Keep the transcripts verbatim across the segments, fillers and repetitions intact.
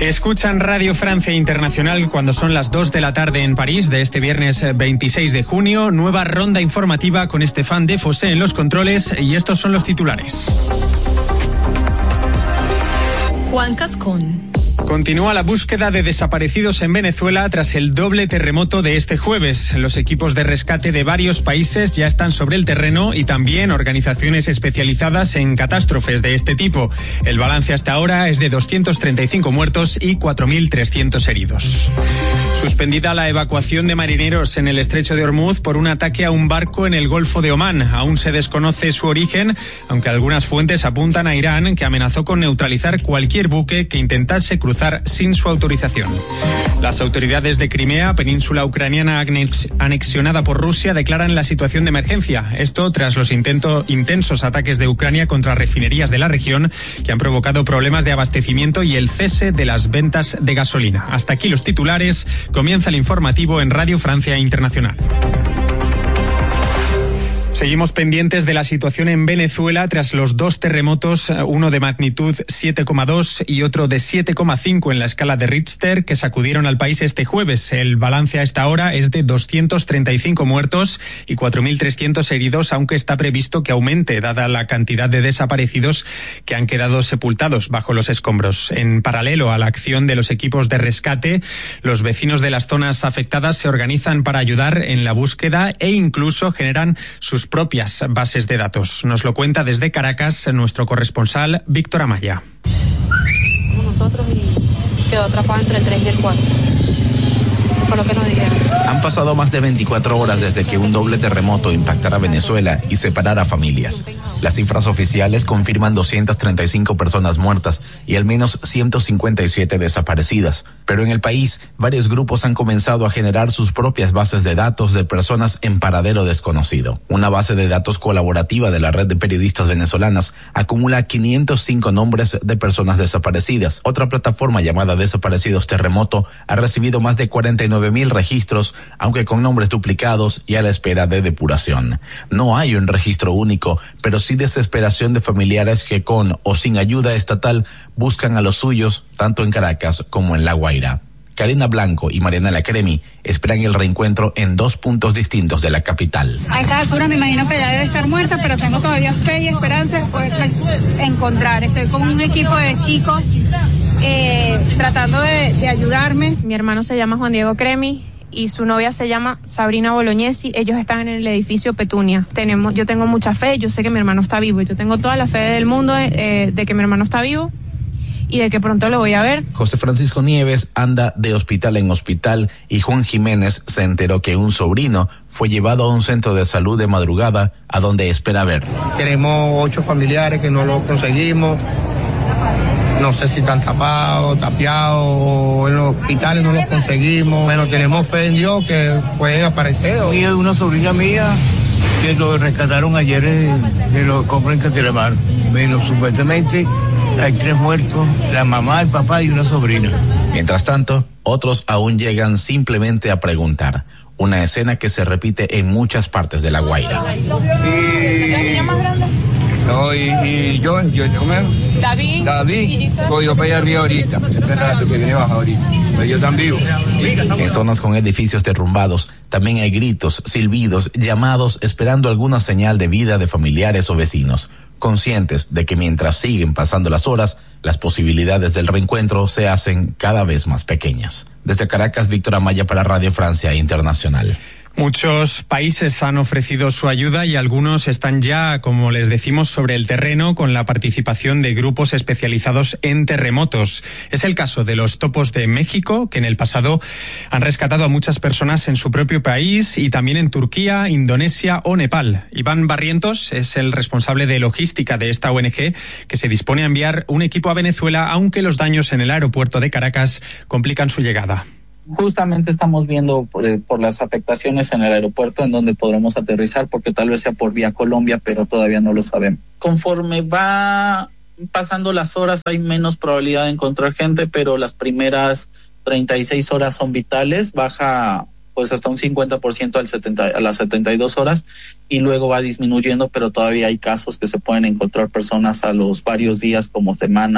Escuchan Radio Francia Internacional cuando son las dos de la tarde en París de este viernes veintiséis de junio. Nueva ronda informativa con Stéphane Defossé en los controles y estos son los titulares. Juan Cascón. Continúa la búsqueda de desaparecidos en Venezuela tras el doble terremoto de este jueves. Los equipos de rescate de varios países ya están sobre el terreno y también organizaciones especializadas en catástrofes de este tipo. El balance hasta ahora es de doscientos treinta y cinco muertos y cuatro mil trescientos heridos. Suspendida la evacuación de marineros en el estrecho de Hormuz por un ataque a un barco en el Golfo de Omán. Aún se desconoce su origen, aunque algunas fuentes apuntan a Irán, que amenazó con neutralizar cualquier buque que intentase cruzar sin su autorización. Las autoridades de Crimea, península ucraniana anex- anexionada por Rusia, declaran la situación de emergencia. Esto tras los intento, intensos ataques de Ucrania contra refinerías de la región que han provocado problemas de abastecimiento y el cese de las ventas de gasolina. Hasta aquí los titulares. Comienza el informativo en Radio Francia Internacional. Seguimos pendientes de la situación en Venezuela tras los dos terremotos, uno de magnitud siete coma dos y otro de siete coma cinco en la escala de Richter, que sacudieron al país este jueves. El balance a esta hora es de doscientos treinta y cinco muertos y cuatro mil trescientos heridos, aunque está previsto que aumente dada la cantidad de desaparecidos que han quedado sepultados bajo los escombros. En paralelo a la acción de los equipos de rescate, los vecinos de las zonas afectadas se organizan para ayudar en la búsqueda e incluso generan sus propias bases de datos. Nos lo cuenta desde Caracas nuestro corresponsal Víctor Amaya. Como nosotros y quedó atrapado entre el tres y el cuatro. Fue lo que nos dijeron. Han pasado más de veinticuatro horas desde que un doble terremoto impactara Venezuela y separara familias. Las cifras oficiales confirman doscientas treinta y cinco personas muertas y al menos ciento cincuenta y siete desaparecidas. Pero en el país, varios grupos han comenzado a generar sus propias bases de datos de personas en paradero desconocido. Una base de datos colaborativa de la red de periodistas venezolanas acumula quinientos cinco nombres de personas desaparecidas. Otra plataforma llamada Desaparecidos Terremoto ha recibido más de cuarenta y nueve mil registros, aunque con nombres duplicados y a la espera de depuración. No hay un registro único, pero sí desesperación de familiares que con o sin ayuda estatal buscan a los suyos, tanto en Caracas como en La Guaira. Karina Blanco y Marianela Cremi esperan el reencuentro en dos puntos distintos de la capital. A esta altura me imagino que ya debe estar muerta, pero tengo todavía fe y esperanza de poderla encontrar. Estoy con un equipo de chicos eh, tratando de, de ayudarme. Mi hermano se llama Juan Diego Cremi y su novia se llama Sabrina Bolognesi. Ellos están en el edificio Petunia. Tenemos, yo tengo mucha fe, yo sé que mi hermano está vivo. Yo tengo toda la fe del mundo eh, de que mi hermano está vivo y de que pronto lo voy a ver. José Francisco Nieves anda de hospital en hospital y Juan Jiménez se enteró que un sobrino fue llevado a un centro de salud de madrugada a donde espera verlo. Tenemos ocho familiares que no lo conseguimos. No sé si están tapados, tapiados, o en los hospitales no los conseguimos. Bueno, tenemos fe en Dios que pueden aparecer. Y de una sobrina mía que lo rescataron ayer de los compras en Catelamar. Bueno, supuestamente hay tres muertos, la mamá, el papá y una sobrina. Mientras tanto, otros aún llegan simplemente a preguntar. Una escena que se repite en muchas partes de La Guaira. Y... No, y, y yo, yo, yo me... David. David, voy yo para allá arriba ahorita. Este rato que viene baja ahorita. Pero yo tan vivo. En zonas con edificios derrumbados, también hay gritos, silbidos, llamados, esperando alguna señal de vida de familiares o vecinos, conscientes de que mientras siguen pasando las horas, las posibilidades del reencuentro se hacen cada vez más pequeñas. Desde Caracas, Víctor Amaya para Radio Francia Internacional. Muchos países han ofrecido su ayuda y algunos están ya, como les decimos, sobre el terreno con la participación de grupos especializados en terremotos. Es el caso de los Topos de México, que en el pasado han rescatado a muchas personas en su propio país y también en Turquía, Indonesia o Nepal. Iván Barrientos es el responsable de logística de esta O N G, que se dispone a enviar un equipo a Venezuela, aunque los daños en el aeropuerto de Caracas complican su llegada. Justamente estamos viendo por, por las afectaciones en el aeropuerto en donde podremos aterrizar, porque tal vez sea por vía Colombia, pero todavía no lo sabemos. Conforme va pasando las horas hay menos probabilidad de encontrar gente, pero las primeras treinta y seis horas son vitales, baja pues hasta un cincuenta por ciento al setenta, a las setenta y dos horas y luego va disminuyendo, pero todavía hay casos que se pueden encontrar personas a los varios días como semanas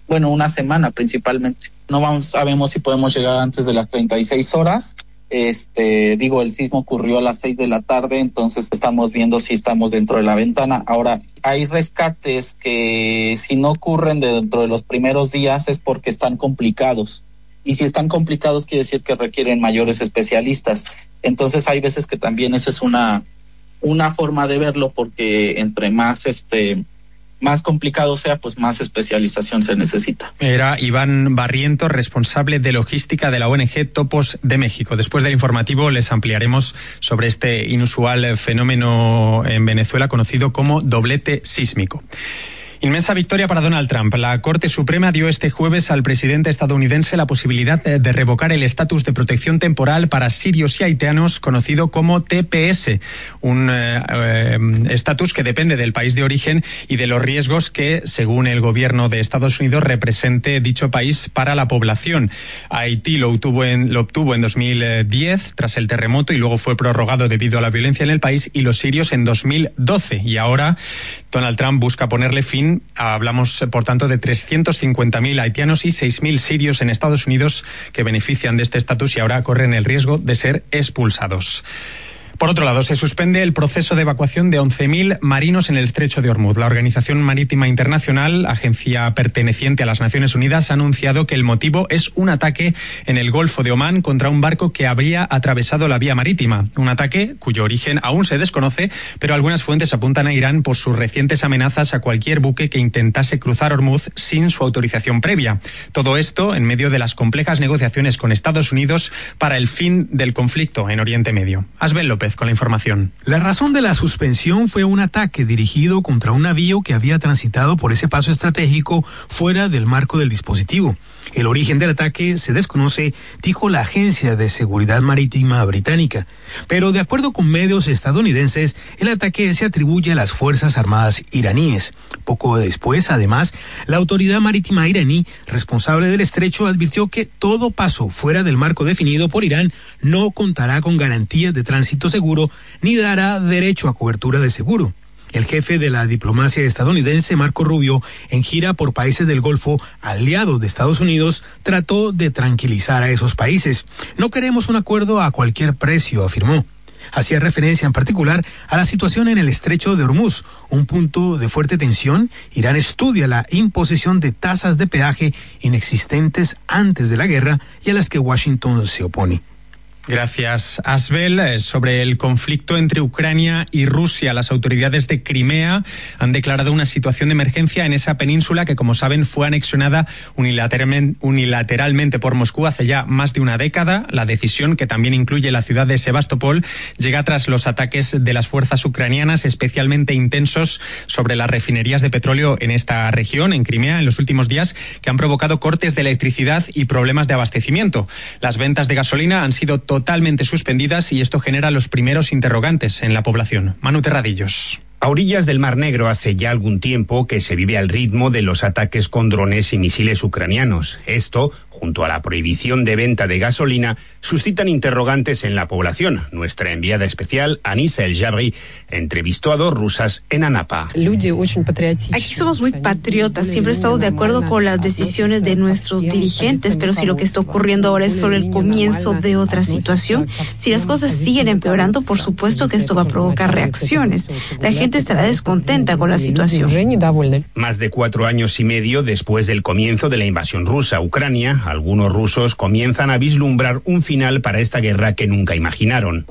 bueno, una semana principalmente. No vamos, sabemos si podemos llegar antes de las treinta y seis horas. Este, digo, el sismo ocurrió a las seis de la tarde, entonces estamos viendo si estamos dentro de la ventana. Ahora, hay rescates que si no ocurren dentro de los primeros días es porque están complicados. Y si están complicados quiere decir que requieren mayores especialistas. Entonces hay veces que también esa es una, una forma de verlo, porque entre más este más complicado sea, pues más especialización se necesita. Era Iván Barrientos, responsable de logística de la O N G Topos de México. Después del informativo les ampliaremos sobre este inusual fenómeno en Venezuela conocido como doblete sísmico. Inmensa victoria para Donald Trump. La Corte Suprema dio este jueves al presidente estadounidense la posibilidad de revocar el estatus de protección temporal para sirios y haitianos, conocido como T P S, un estatus eh, que depende del país de origen y de los riesgos que, según el gobierno de Estados Unidos, represente dicho país para la población. Haití lo obtuvo en, lo obtuvo en dos mil diez tras el terremoto y luego fue prorrogado debido a la violencia en el país, y los sirios en dos mil doce. Y ahora Donald Trump busca ponerle fin. Hablamos, por tanto, de trescientos cincuenta mil haitianos y seis mil sirios en Estados Unidos que benefician de este estatus y ahora corren el riesgo de ser expulsados. Por otro lado, se suspende el proceso de evacuación de once mil marinos en el Estrecho de Ormuz. La Organización Marítima Internacional, agencia perteneciente a las Naciones Unidas, ha anunciado que el motivo es un ataque en el Golfo de Omán contra un barco que habría atravesado la vía marítima. Un ataque cuyo origen aún se desconoce, pero algunas fuentes apuntan a Irán por sus recientes amenazas a cualquier buque que intentase cruzar Ormuz sin su autorización previa. Todo esto en medio de las complejas negociaciones con Estados Unidos para el fin del conflicto en Oriente Medio. Asbel López con la información. La razón de la suspensión fue un ataque dirigido contra un navío que había transitado por ese paso estratégico fuera del marco del dispositivo. El origen del ataque se desconoce, dijo la Agencia de Seguridad Marítima británica. Pero de acuerdo con medios estadounidenses, el ataque se atribuye a las Fuerzas Armadas iraníes. Poco después, además, la autoridad marítima iraní, responsable del estrecho, advirtió que todo paso fuera del marco definido por Irán no contará con garantías de tránsito seguro ni dará derecho a cobertura de seguro. El jefe de la diplomacia estadounidense, Marco Rubio, en gira por países del Golfo, aliados de Estados Unidos, trató de tranquilizar a esos países. No queremos un acuerdo a cualquier precio, afirmó. Hacía referencia en particular a la situación en el Estrecho de Hormuz, un punto de fuerte tensión. Irán estudia la imposición de tasas de peaje inexistentes antes de la guerra y a las que Washington se opone. Gracias, Asbel. Sobre el conflicto entre Ucrania y Rusia, las autoridades de Crimea han declarado una situación de emergencia en esa península que, como saben, fue anexionada unilateralmente, unilateralmente por Moscú hace ya más de una década. La decisión, que también incluye la ciudad de Sebastopol, llega tras los ataques de las fuerzas ucranianas especialmente intensos sobre las refinerías de petróleo en esta región, en Crimea, en los últimos días, que han provocado cortes de electricidad y problemas de abastecimiento. Las ventas de gasolina han sido totalmente suspendidas y esto genera los primeros interrogantes en la población. Manu Terradillos. A orillas del Mar Negro hace ya algún tiempo que se vive al ritmo de los ataques con drones y misiles ucranianos. Esto, junto a la prohibición de venta de gasolina, suscitan interrogantes en la población. Nuestra enviada especial, Anissa El Jabri, entrevistó a dos rusas en Anapa. Aquí somos muy patriotas, siempre estamos de acuerdo con las decisiones de nuestros dirigentes, pero si lo que está ocurriendo ahora es solo el comienzo de otra situación, si las cosas siguen empeorando, por supuesto que esto va a provocar reacciones. La gente estará descontenta con la situación. Más de cuatro años y medio después del comienzo de la invasión rusa a Ucrania, algunos rusos comienzan a vislumbrar un final para esta guerra que nunca imaginaron.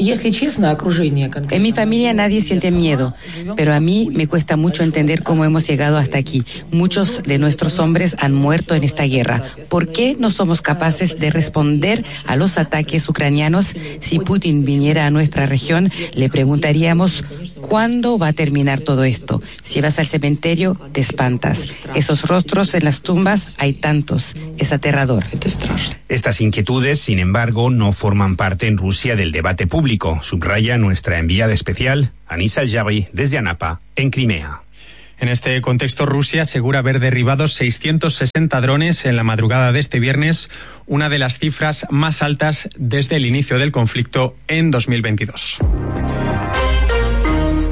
En mi familia nadie siente miedo, pero a mí me cuesta mucho entender cómo hemos llegado hasta aquí. Muchos de nuestros hombres han muerto en esta guerra. ¿Por qué no somos capaces de responder a los ataques ucranianos? Si Putin viniera a nuestra región, le preguntaríamos ¿cuándo va a terminar todo esto? Si vas al cementerio, te espantas. Esos rostros en las tumbas, hay tantos. Es aterrador. Estas inquietudes, sin embargo, no forman parte en Rusia del debate público, subraya nuestra enviada especial, Anissa El Jabri, desde Anapa, en Crimea. En este contexto, Rusia asegura haber derribado seiscientos sesenta drones en la madrugada de este viernes, una de las cifras más altas desde el inicio del conflicto en dos mil veintidós.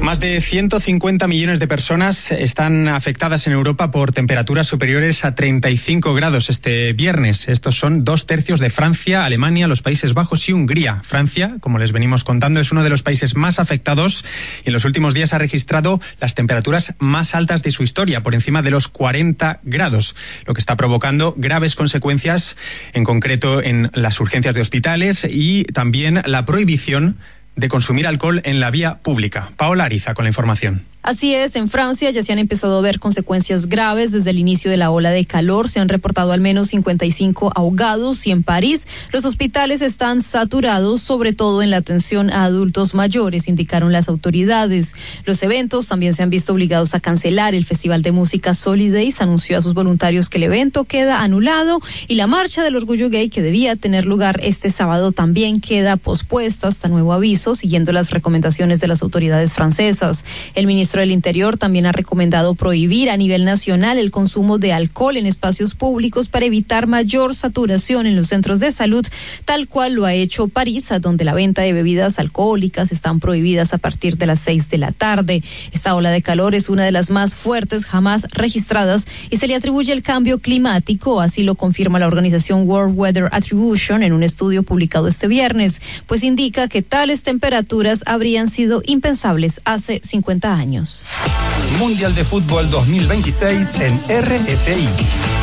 Más de ciento cincuenta millones de personas están afectadas en Europa por temperaturas superiores a treinta y cinco grados este viernes. Estos son dos tercios de Francia, Alemania, los Países Bajos y Hungría. Francia, como les venimos contando, es uno de los países más afectados y en los últimos días ha registrado las temperaturas más altas de su historia, por encima de los cuarenta grados, lo que está provocando graves consecuencias, en concreto en las urgencias de hospitales y también la prohibición de consumir alcohol en la vía pública. Paola Ariza con la información. Así es, en Francia ya se han empezado a ver consecuencias graves desde el inicio de la ola de calor. Se han reportado al menos cincuenta y cinco ahogados y en París los hospitales están saturados, sobre todo en la atención a adultos mayores, indicaron las autoridades. Los eventos también se han visto obligados a cancelar. El Festival de Música Solidays anunció a sus voluntarios que el evento queda anulado y la Marcha del Orgullo Gay, que debía tener lugar este sábado, también queda pospuesta hasta nuevo aviso, siguiendo las recomendaciones de las autoridades francesas. El ministro del Interior también ha recomendado prohibir a nivel nacional el consumo de alcohol en espacios públicos para evitar mayor saturación en los centros de salud, tal cual lo ha hecho París, donde la venta de bebidas alcohólicas están prohibidas a partir de las seis de la tarde. Esta ola de calor es una de las más fuertes jamás registradas y se le atribuye el cambio climático, así lo confirma la organización World Weather Attribution en un estudio publicado este viernes, pues indica que tales temperaturas habrían sido impensables hace cincuenta años. Mundial de Fútbol dos mil veintiséis en R F I.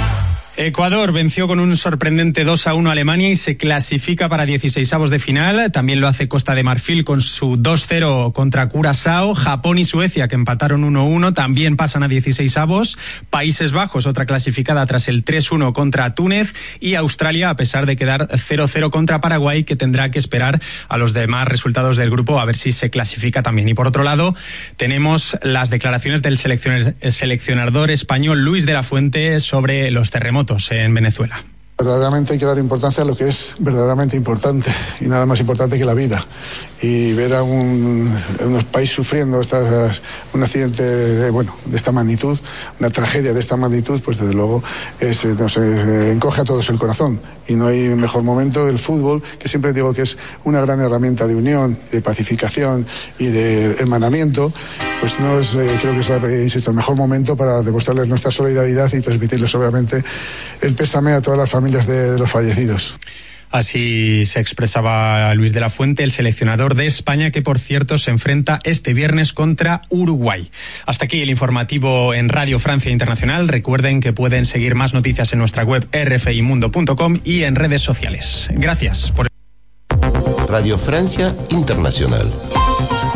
Ecuador venció con un sorprendente dos a uno a Alemania y se clasifica para dieciseisavos de final. También lo hace Costa de Marfil con su dos cero contra Curazao. Japón y Suecia, que empataron uno uno, también pasan a dieciseisavos. Países Bajos, otra clasificada tras el tres uno contra Túnez. Y Australia, a pesar de quedar cero cero contra Paraguay, que tendrá que esperar a los demás resultados del grupo a ver si se clasifica también. Y por otro lado, tenemos las declaraciones del seleccionador español Luis de la Fuente sobre los terremotos en Venezuela. Verdaderamente hay que dar importancia a lo que es verdaderamente importante y nada más importante que la vida. Y ver a un, a un país sufriendo estas, un accidente de, bueno, de esta magnitud, una tragedia de esta magnitud, pues desde luego es, nos eh, encoge a todos el corazón. Y no hay mejor momento el fútbol, que siempre digo que es una gran herramienta de unión, de pacificación y de hermanamiento. Pues no es, eh, creo que es la, insisto, el mejor momento para demostrarles nuestra solidaridad y transmitirles obviamente el pésame a todas las familias de, de los fallecidos. Así se expresaba Luis de la Fuente, el seleccionador de España, que por cierto se enfrenta este viernes contra Uruguay. Hasta aquí el informativo en Radio Francia Internacional. Recuerden que pueden seguir más noticias en nuestra web r f i mundo punto com y en redes sociales. Gracias por... Radio Francia Internacional.